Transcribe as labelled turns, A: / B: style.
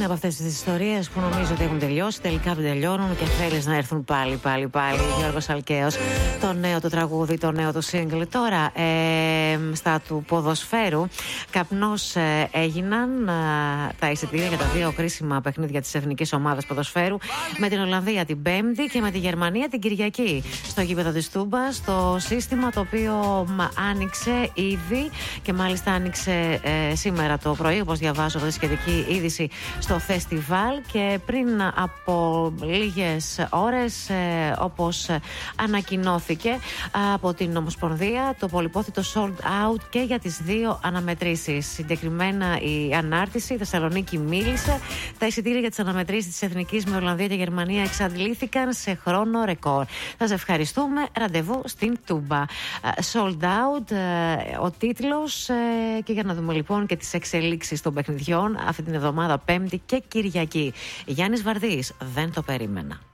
A: από αυτές τις ιστορίες που νομίζω ότι έχουν τελειώσει, τελικά δεν τελειώνουν και θέλεις να έρθουν πάλι. Γιώργος Αλκαίος, το νέο του τραγούδι, το νέο του single. Τώρα, στα του ποδοσφαίρου, καπνός έγιναν τα εισιτήρια για τα δύο κρίσιμα παιχνίδια της εθνικής ομάδας ποδοσφαίρου με την Ολλανδία την Πέμπτη και με τη Γερμανία την Κυριακή. Στο γήπεδο της Τούμπας, το σύστημα το οποίο άνοιξε ήδη και μάλιστα άνοιξε σήμερα το πρωί, όπως διαβάζω τη σχετική είδηση στο φεστιβάλ, και πριν από λίγες ώρες, όπως ανακοινώθηκε από την Ομοσπονδία, το πολυπόθητο sold out και για τις δύο αναμετρήσεις. Συγκεκριμένα η ανάρτηση Θεσσαλονίκη μίλησε. Τα εισιτήρια για τις αναμετρήσεις της Εθνικής με Ολλανδία και Γερμανία εξαντλήθηκαν σε χρόνο ρεκόρ. Σας ευχαριστούμε. Ραντεβού στην Τούμπα. Sold out ο τίτλος, και για να δούμε λοιπόν και τις εξελίξεις των παιχνιδιών αυτή την εβδομάδα, Πέμπτη και Κυριακή. Γιάννης Βαρδής, δεν το περίμενα.